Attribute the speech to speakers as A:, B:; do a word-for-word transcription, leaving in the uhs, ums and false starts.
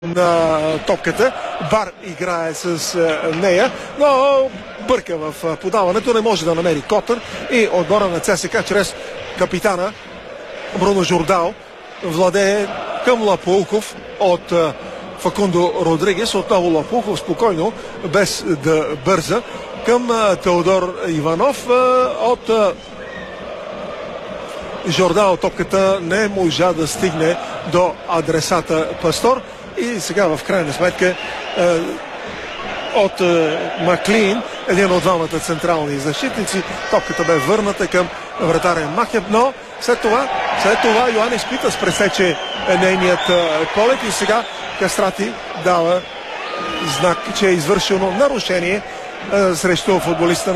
A: на топката. Бар играе с нея, но бърка в подаването, не може да намери Котър и отбора на ЦСКА чрез капитана Бруно Жордао владее към Лапулков от Факундо Родригес. Отново Лапулков спокойно, без да бърза, към Теодор Иванов. От Жордао топката не можа да стигне до адресата Пастор. И сега в крайна сметка от Маклин, един от двамата централни защитници, топката бе върната към вратаря Махеб, но след това, след това Йоанис Питас пресече нейният полет и сега Кастрати дава знак, че е извършено нарушение срещу футболиста